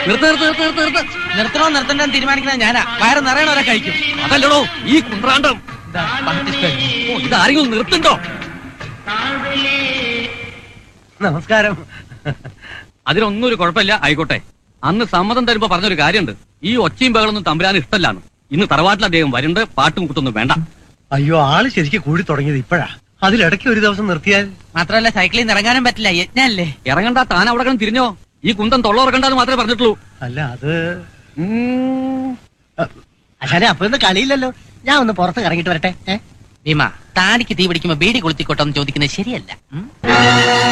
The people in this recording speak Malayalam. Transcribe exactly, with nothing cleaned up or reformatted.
നിർത്ത് നിർത്ത് നിർത്ത് നിർത്ത് നിർത്ത് നിർത്തണോ നിർത്തണ്ടോ തീരുമാനിക്കുന്നത് ഞാനാ. വയറ് നിറയണവരെ കഴിക്കും. അതല്ലടോ ഈ കുന്ത്രാണ്ടം. ഓ, ഇതാരെങ്കിലും നിർത്തുണ്ടോ? നമസ്കാരം. അതിനൊന്നും ഒരു കുഴപ്പമില്ല, ആയിക്കോട്ടെ. അന്ന് സമ്മതം തരുമ്പോ പറഞ്ഞൊരു കാര്യമുണ്ട്. ഈ ഒച്ചയും ബഹളൊന്നും തമ്പുരാൻ ഇഷ്ടല്ലാണ്. ഇന്ന് തറവാട്ടിൽ അദ്ദേഹം വരുന്നുണ്ട്. പാട്ടും കുത്തൊന്നും വേണ്ട. അയ്യോ, ആള് ശരിക്കും കൂടി തുടങ്ങിയത് ഇപ്പോഴാ. അതിലിടയ്ക്ക് ഒരു ദിവസം നിർത്തിയാൽ. മാത്രമല്ല സൈക്കിളിൽ നിന്ന് ഇറങ്ങാനും പറ്റില്ല, യജ്ഞല്ലേ. ഇറങ്ങണ്ട, താൻ അവിടെ കിടന്ന് തിരിഞ്ഞോ. ഈ കുന്തം തൊള്ള ഉറക്കണ്ടെന്ന് മാത്രമേ പറഞ്ഞിട്ടുള്ളൂ. അല്ല അത് അച്ഛനെ അപ്പൊ ഇന്ന് കളിയില്ലല്ലോ. ഞാൻ ഒന്ന് പുറത്ത് ഇറങ്ങിട്ട് വരട്ടെ. ഭീമ, താടിക്ക് തീ പിടിക്കുമ്പോ ബീഡി കൊളുത്തിക്കോട്ടെ എന്ന് ചോദിക്കുന്നത് ശരിയല്ല.